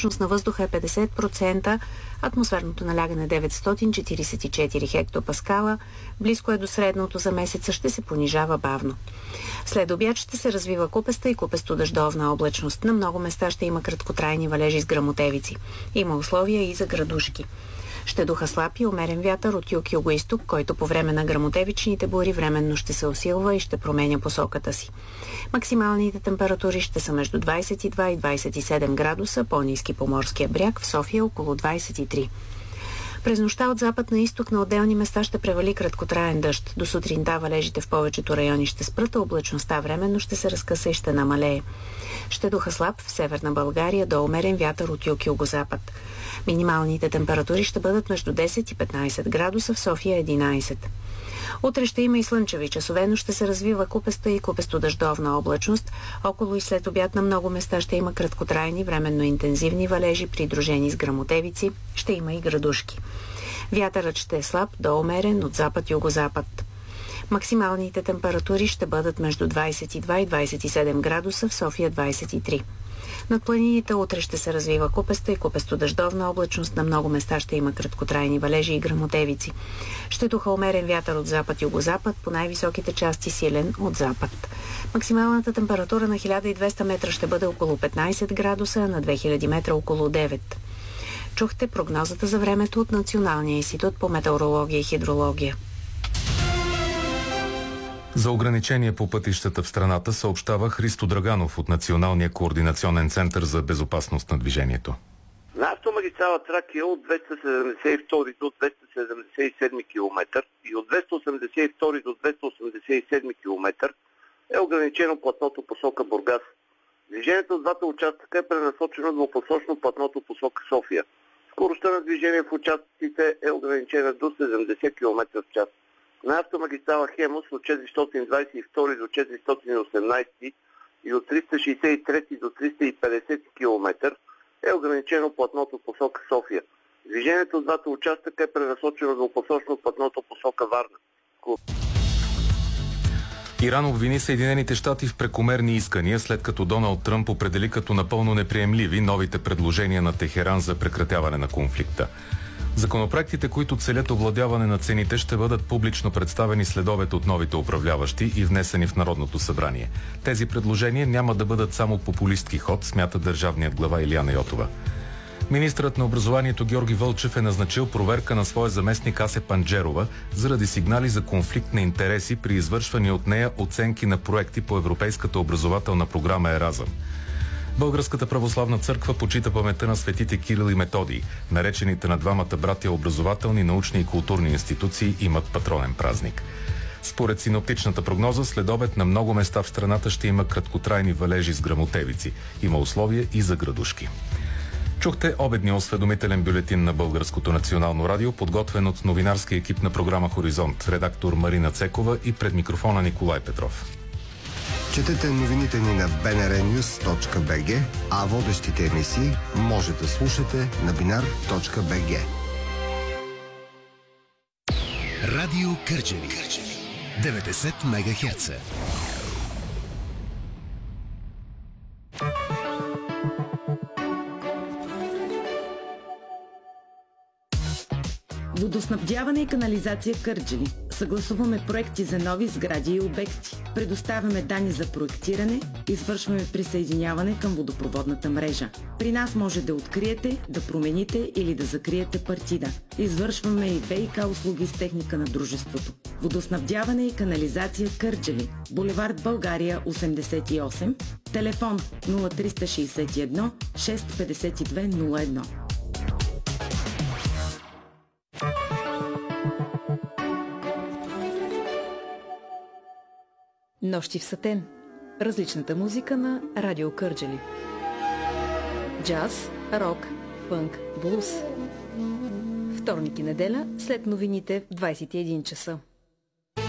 влажност на въздуха е 50%, атмосферното налягане 944 хектопаскала, близко е до средното за месеца, ще се понижава бавно. След обяд ще се развива купеста и купесто-дъждовна облачност. На много места ще има краткотрайни валежи с гръмотевици. Има условия и за градушки. Ще духа слаб и умерен вятър от юг-югоизток, който по време на гръмотевичните бури временно ще се усилва и ще променя посоката си. Максималните температури ще са между 22 и 27 градуса, по-ниски по морския бряг, в София около 23. През нощта от запад на изток на отделни места ще превали краткотраен дъжд. До сутринта валежите в повечето райони ще спрат, а облачността временно ще се разкъса и ще намалее. Ще духа слаб в северна България до умерен вятър от юг-югозапад. Минималните температури ще бъдат между 10 и 15 градуса, в София 11. Утре ще има и слънчеви часове, но ще се развива купеста и купесто-дъждовна облачност. Около и след обяд на много места ще има краткотрайни, временно интензивни валежи, придружени с гръмотевици. Ще има и градушки. Вятърът ще е слаб до умерен от запад-югозапад. Максималните температури ще бъдат между 22 и 27 градуса, в София 23. Над планините утре ще се развива купеста и купесто-дъждовна облачност. На много места ще има краткотрайни валежи и гръмотевици. Ще духа умерен вятър от запад-югозапад, по най-високите части силен от запад. Максималната температура на 1200 метра ще бъде около 15 градуса, а на 2000 метра около 9. Чухте прогнозата за времето от Националния институт по метеорология и хидрология. За ограничение по пътищата в страната съобщава Христо Драганов от Националния координационен център за безопасност на движението. На автомагистрала Тракия от 272 до 277 км и от 282 до 287 км е ограничено платното посока Бургас. Движението от двата участъка е пренасочено двупосочно платното посока София. Скоростта на движение в участъците е ограничена до 70 км в час. На автомагистрала Хемус от 422 до 418 и от 363 до 350 км е ограничено платното посока София. Движението от двата участъка е пренасочено двупосочно платното посока Варна. Иран обвини Съединените щати в прекомерни искания, след като Доналд Тръмп определи като напълно неприемливи новите предложения на Техеран за прекратяване на конфликта. Законопроектите, които целят овладяване на цените, ще бъдат публично представени след обед от новите управляващи и внесени в Народното събрание. Тези предложения няма да бъдат само популистки ход, смята държавният глава Илияна Йотова. Министърът на образованието Георги Вълчев е назначил проверка на своя заместник Ася Панджерова заради сигнали за конфликт на интереси при извършвани от нея оценки на проекти по Европейската образователна програма Еразъм. Българската православна църква почита паметта на светите Кирил и Методий. Наречените на двамата братя образователни, научни и културни институции имат патронен празник. Според синоптичната прогноза, след обед на много места в страната ще има краткотрайни валежи с гръмотевици. Има условия и за градушки. Чухте обедния осведомителен бюлетин на Българското национално радио, подготвен от новинарския екип на програма Хоризонт, редактор Марина Цекова и пред микрофона Николай Петров. Четете новините ни на bnrnews.bg, а водещите емисии може да слушате на binar.bg. Радио Кърджали 90 МГц. Водоснабдяване и канализация Кърджали. Съгласуваме проекти за нови сгради и обекти. Предоставяме данни за проектиране, извършваме присъединяване към водопроводната мрежа. При нас може да откриете, да промените или да закриете партида. Извършваме и ВиК услуги с техника на дружеството. Водоснабдяване и канализация Кърджали. Булевард България 88. Телефон 0361 652 01. Нощи в Сатен. Различната музика на Радио Кърджали. Джаз, рок, фънк, блуз. Вторник и неделя след новините в 21 часа.